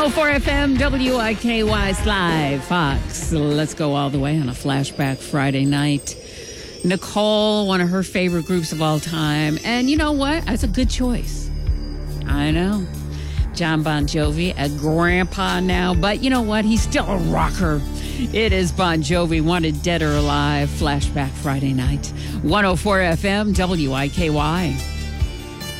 104 FM, WIKY Live, Fox. Let's go all the way on a flashback Friday night. Nicole, one of her favorite groups of all time. And you know what? That's a good choice. I know. John Bon Jovi, a grandpa now. But you know what? He's still a rocker. It is Bon Jovi, Wanted Dead or Alive, flashback Friday night. 104 FM, WIKY.